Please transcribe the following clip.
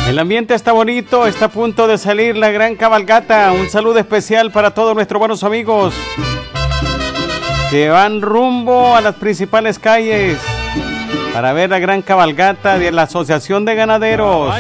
El ambiente está bonito, está a punto de salir la gran cabalgata. Un saludo especial para todos nuestros buenos amigos que van rumbo a las principales calles para ver la gran cabalgata de la Asociación de Ganaderos.